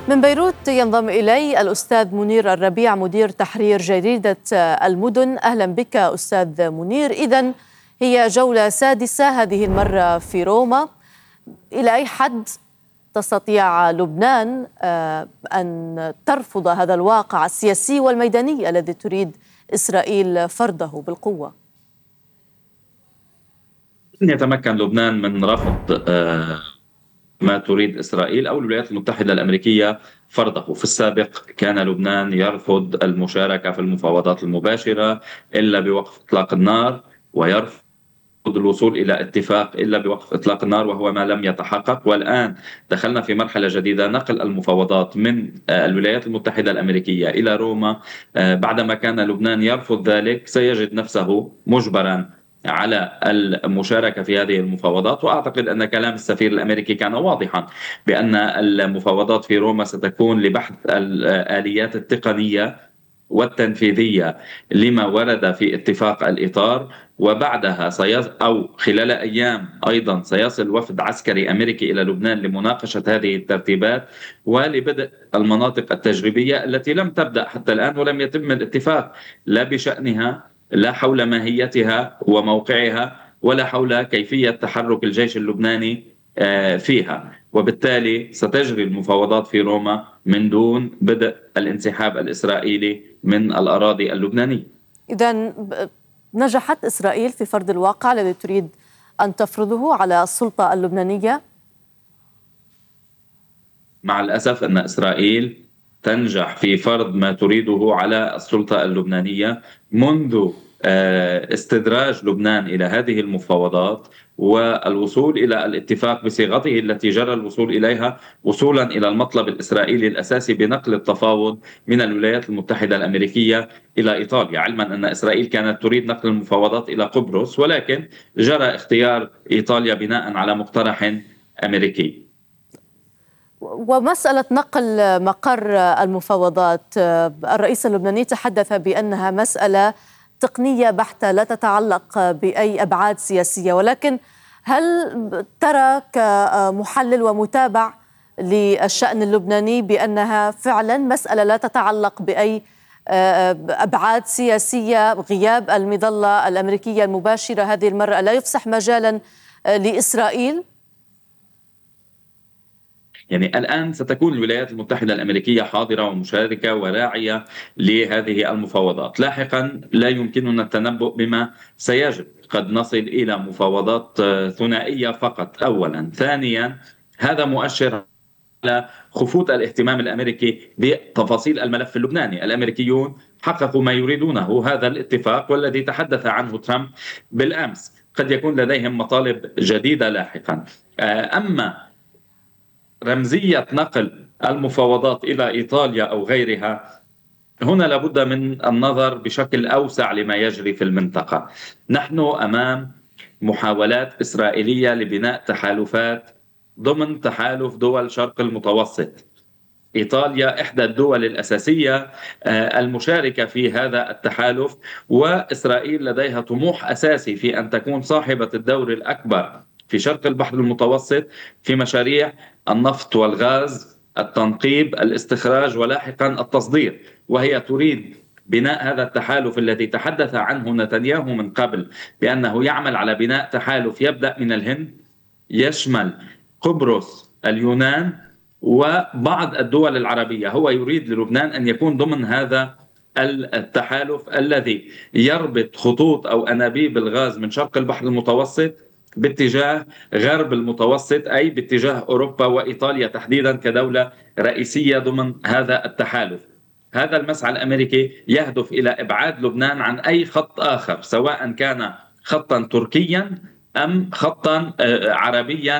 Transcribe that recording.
من بيروت ينضم إلي الأستاذ منير الربيع مدير تحرير جريدة المدن. أهلا بك أستاذ منير. إذن هي جولة سادسة هذه المرة في روما. إلى أي حد تستطيع لبنان أن ترفض هذا الواقع السياسي والميداني الذي تريد إسرائيل فرضه بالقوة؟ لن يتمكن لبنان من رفض ما تريد إسرائيل أو الولايات المتحدة الأمريكية فرضه. في السابق كان لبنان يرفض المشاركة في المفاوضات المباشرة إلا بوقف إطلاق النار، ويرفض الوصول إلى اتفاق إلا بوقف إطلاق النار، وهو ما لم يتحقق. والآن دخلنا في مرحلة جديدة، نقل المفاوضات من الولايات المتحدة الأمريكية إلى روما. بعدما كان لبنان يرفض ذلك سيجد نفسه مجبرا على المشاركة في هذه المفاوضات. وأعتقد أن كلام السفير الأمريكي كان واضحا بأن المفاوضات في روما ستكون لبحث الآليات التقنية والتنفيذية لما ورد في اتفاق الإطار. وبعدها أو خلال أيام أيضا سيصل وفد عسكري أمريكي إلى لبنان لمناقشة هذه الترتيبات ولبدء المناطق التجريبية التي لم تبدأ حتى الآن ولم يتم الاتفاق لا بشأنها، لا حول ماهيتها وموقعها، ولا حول كيفية تحرك الجيش اللبناني فيها. وبالتالي ستجري المفاوضات في روما من دون بدء الانسحاب الإسرائيلي من الأراضي اللبنانية. إذن نجحت إسرائيل في فرض الواقع الذي تريد أن تفرضه على السلطة اللبنانية؟ مع الأسف أن إسرائيل تنجح في فرض ما تريده على السلطة اللبنانية منذ استدراج لبنان إلى هذه المفاوضات والوصول إلى الاتفاق بصيغته التي جرى الوصول إليها، وصولا إلى المطلب الإسرائيلي الأساسي بنقل التفاوض من الولايات المتحدة الأمريكية إلى إيطاليا، علما أن إسرائيل كانت تريد نقل المفاوضات إلى قبرص، ولكن جرى اختيار إيطاليا بناء على مقترح أمريكي. ومسألة نقل مقر المفاوضات، الرئيس اللبناني تحدث بأنها مسألة تقنية بحتة لا تتعلق بأي أبعاد سياسية، ولكن هل ترى كمحلل ومتابع للشأن اللبناني بأنها فعلا مسألة لا تتعلق بأي أبعاد سياسية؟ غياب المظلة الأمريكية المباشرة هذه المرة لا يفسح مجالا لإسرائيل؟ يعني الآن ستكون الولايات المتحدة الأمريكية حاضرة ومشاركة وراعية لهذه المفاوضات. لاحقا لا يمكننا التنبؤ بما سيجري، قد نصل إلى مفاوضات ثنائية فقط أولا. ثانيا، هذا مؤشر على خفوت الاهتمام الأمريكي بتفاصيل الملف اللبناني. الأمريكيون حققوا ما يريدونه، هذا الاتفاق والذي تحدث عنه ترامب بالأمس. قد يكون لديهم مطالب جديدة لاحقا. أما رمزية نقل المفاوضات إلى إيطاليا أو غيرها، هنا لابد من النظر بشكل أوسع لما يجري في المنطقة. نحن أمام محاولات إسرائيلية لبناء تحالفات ضمن تحالف دول شرق المتوسط. إيطاليا إحدى الدول الأساسية المشاركة في هذا التحالف، وإسرائيل لديها طموح أساسي في أن تكون صاحبة الدور الأكبر في شرق البحر المتوسط في مشاريع النفط والغاز، التنقيب، الاستخراج، ولاحقا التصدير. وهي تريد بناء هذا التحالف الذي تحدث عنه نتنياهو من قبل بأنه يعمل على بناء تحالف يبدأ من الهند، يشمل قبرص، اليونان، وبعض الدول العربية. هو يريد للبنان أن يكون ضمن هذا التحالف الذي يربط خطوط أو أنابيب الغاز من شرق البحر المتوسط باتجاه غرب المتوسط، أي باتجاه أوروبا وإيطاليا تحديدا كدولة رئيسية ضمن هذا التحالف. هذا المسعى الأمريكي يهدف إلى إبعاد لبنان عن أي خط آخر، سواء كان خطا تركيا أم خطا عربيا